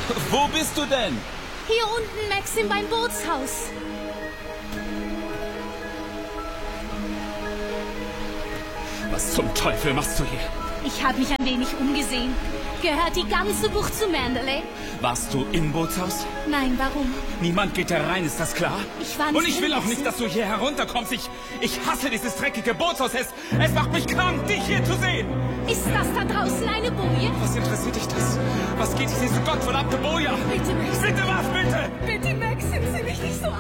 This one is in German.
Wo bist du denn? Hier unten, Maxim, beim Bootshaus. Was zum Teufel machst du hier? Ich habe mich ein wenig umgesehen. Gehört die ganze Bucht zu Mandalay? Warst du im Bootshaus? Nein, warum? Niemand geht da rein, ist das klar? Ich war nicht Und ich will auch drin, nicht, dass du hier herunterkommst. Ich hasse dieses dreckige Bootshaus. Es macht mich krank, dich hier zu sehen. Ist das da draußen eine Boje? Was interessiert dich das? Was geht dich diese gottverdammte Boje an? Bitte, Maxim. Bitte was, bitte? Bitte, Maxim, sieh mich nicht so